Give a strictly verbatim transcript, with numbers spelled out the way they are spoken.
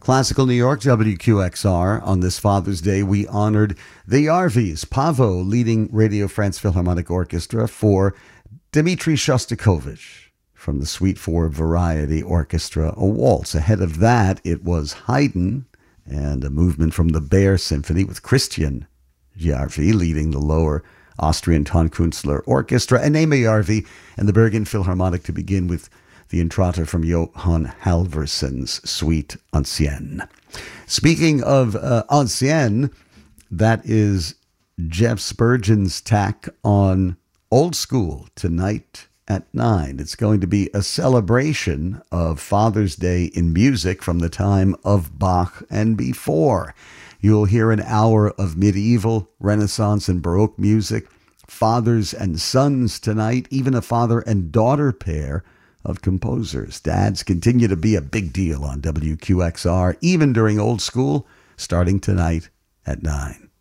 Classical New York, W Q X R. On this Father's Day, we honored the Yarvies, Pavo leading Radio France Philharmonic Orchestra for Dmitri Shostakovich from the Suite for Variety Orchestra, a waltz. Ahead of that, it was Haydn and a movement from the Bear Symphony with Christian Jarvi leading the lower Austrian Tonkünstler Orchestra, and Ema Jarvi and the Bergen Philharmonic to begin with the entrata from Johan Halvorsen's Suite Ancienne. Speaking of uh, Ancienne, that is Jeff Spurgeon's tack on Old School tonight at nine. It's going to be a celebration of Father's Day in music from the time of Bach and before. You'll hear an hour of medieval, Renaissance, and Baroque music, fathers and sons tonight, even a father and daughter pair of composers. Dads continue to be a big deal on W Q X R, even during Old School, starting tonight at nine.